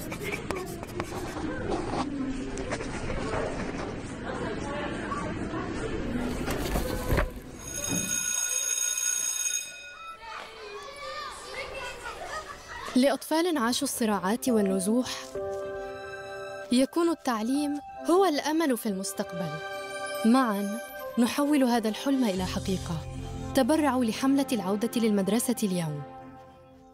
لأطفال عاشوا الصراعات والنزوح يكون التعليم هو الأمل في المستقبل. معاً نحول هذا الحلم إلى حقيقة. تبرعوا لحملة العودة للمدرسة اليوم.